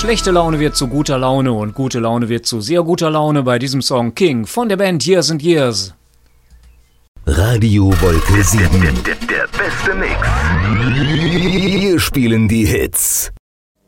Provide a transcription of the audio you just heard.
Schlechte Laune wird zu guter Laune und gute Laune wird zu sehr guter Laune bei diesem Song King von der Band Years and Years. Radio Wolke 7. Der beste Mix. Wir spielen die Hits.